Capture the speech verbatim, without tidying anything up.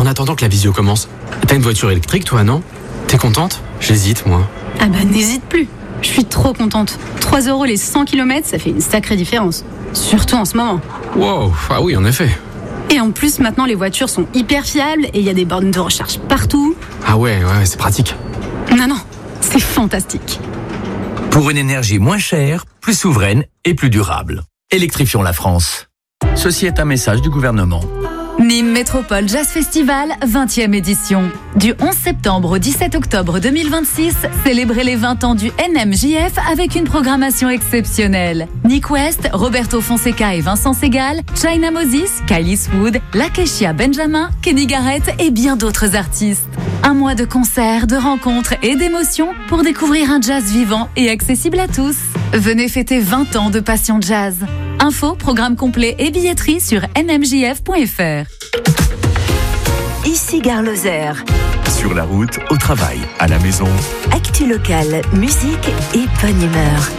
en attendant que la visio commence, t'as une voiture électrique toi, non? T'es contente? J'hésite moi. Ah bah n'hésite plus. Je suis trop contente. trois euros les cent kilomètres, ça fait une sacrée différence. Surtout en ce moment. Wow, ah oui en effet. Et en plus, maintenant, les voitures sont hyper fiables et il y a des bornes de recharge partout. Ah ouais, ouais, c'est pratique. Non, non, c'est fantastique. Pour une énergie moins chère, plus souveraine et plus durable. Électrifions la France. Ceci est un message du gouvernement. Nîmes Métropole Jazz Festival, vingtième édition. Du onze septembre au dix-sept octobre deux mille vingt-six, célébrez les vingt ans du N M J F avec une programmation exceptionnelle. Nick West, Roberto Fonseca et Vincent Segal, China Moses, Kylie Swood, Lakecia Benjamin, Kenny Garrett et bien d'autres artistes. Un mois de concerts, de rencontres et d'émotions pour découvrir un jazz vivant et accessible à tous. Venez fêter vingt ans de passion jazz. Info, programme complet et billetterie sur n m j f point f r. Ici Gare Lozère. Sur la route, au travail, à la maison. Actu locale, musique et bonne humeur.